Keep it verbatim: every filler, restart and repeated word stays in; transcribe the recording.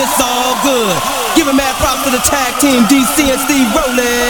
it's all good. Giving mad props to the tag team, D C and Steve Rowland.